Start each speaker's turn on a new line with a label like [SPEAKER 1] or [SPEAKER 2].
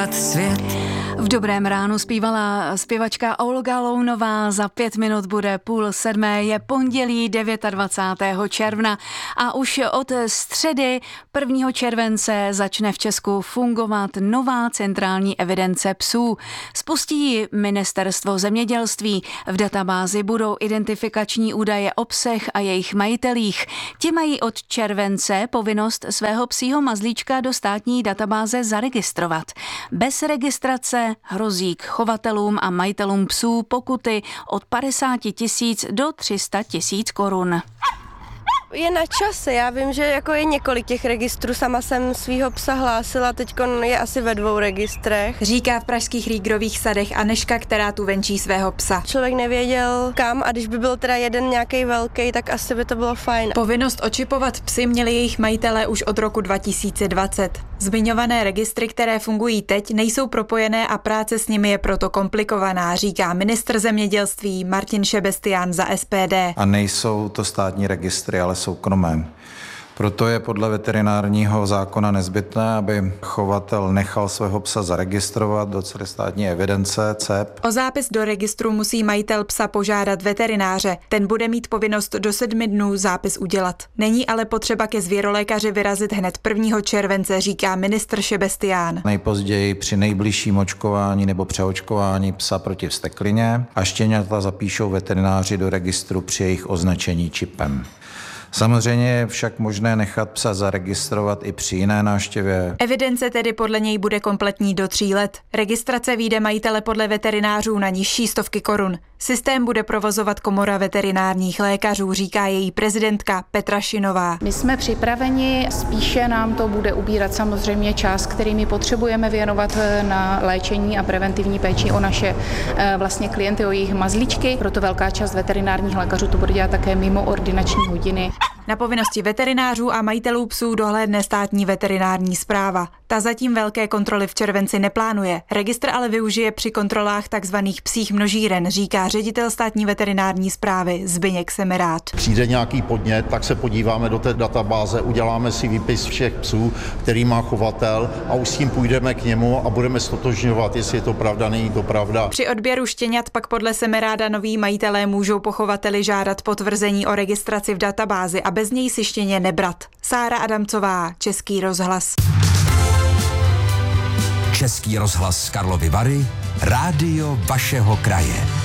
[SPEAKER 1] Svět.
[SPEAKER 2] V dobrém ránu zpívala zpěvačka Olga Lounová, za 5 minut bude 6:30, je pondělí 29. června a už od středy 1. července začne v Česku fungovat nová centrální evidence psů. Spustí ji Ministerstvo zemědělství. V databázi budou identifikační údaje o psech a jejich majitelích. Ti mají od července povinnost svého psího mazlíčka do státní databáze zaregistrovat. Bez registrace hrozí k chovatelům a majitelům psů pokuty od 50 000 do 300 000 korun.
[SPEAKER 3] Je na čase, já vím, že jako je několik těch registrů, sama jsem svýho psa hlásila, teďko je asi ve 2 registrech.
[SPEAKER 4] Říká v pražských Rígrových sadech Anežka, která tu venčí svého psa.
[SPEAKER 3] Člověk nevěděl kam a když by byl teda jeden nějaký velký, tak asi by to bylo fajn.
[SPEAKER 4] Povinnost očipovat psy měli jejich majitelé už od roku 2020. Zmiňované registry, které fungují teď, nejsou propojené a práce s nimi je proto komplikovaná, říká ministr zemědělství Martin Šebestián za SPD.
[SPEAKER 5] A nejsou to státní registry, ale soukromé. Proto je podle veterinárního zákona nezbytné, aby chovatel nechal svého psa zaregistrovat do celostátní evidence CEP.
[SPEAKER 4] O zápis do registru musí majitel psa požádat veterináře. Ten bude mít povinnost do 7 dnů zápis udělat. Není ale potřeba ke zvěrolékaři vyrazit hned 1. července, říká ministr Šebestián.
[SPEAKER 5] Nejpozději při nejbližším očkování nebo přeočkování psa proti vzteklině a štěňata zapíšou veterináři do registru při jejich označení čipem. Samozřejmě je však možné nechat psa zaregistrovat i při jiné návštěvě.
[SPEAKER 4] Evidence tedy podle něj bude kompletní do 3 let. Registrace vyjde majitele podle veterinářů na nižší stovky korun. Systém bude provozovat Komora veterinárních lékařů, říká její prezidentka Petra Šinová.
[SPEAKER 6] My jsme připraveni, spíše nám to bude ubírat samozřejmě čas, který my potřebujeme věnovat na léčení a preventivní péči o naše vlastně klienty, o jejich mazlíčky. Proto velká část veterinárních lékařů to bude dělat také mimo ordinační hodiny.
[SPEAKER 4] Na povinnosti veterinářů a majitelů psů dohlédne státní veterinární správa. Ta zatím velké kontroly v červenci neplánuje. Registr ale využije při kontrolách takzvaných psích množíren, říká ředitel státní veterinární správy Zbyněk Semerát.
[SPEAKER 7] Přijde nějaký podnět, tak se podíváme do té databáze, uděláme si výpis všech psů, který má chovatel a už s tím půjdeme k němu a budeme ztotožňovat, jestli je to pravda, není to pravda.
[SPEAKER 4] Při odběru štěňat pak podle Semeráda noví majitelé můžou po chovateli žádat potvrzení o registraci v databázi a bez něj si štěně nebrat. Sára Adamcová, Český rozhlas.
[SPEAKER 1] Český rozhlas Karlovy Vary, rádio vašeho kraje.